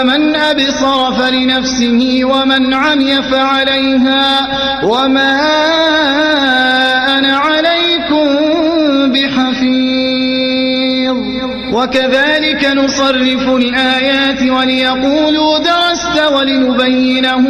من أبصر فلنفسه ومن عمي فعليها وما أنا عليكم بحفيظ وكذلك نصرف الآيات وليقولوا درست ولنبينه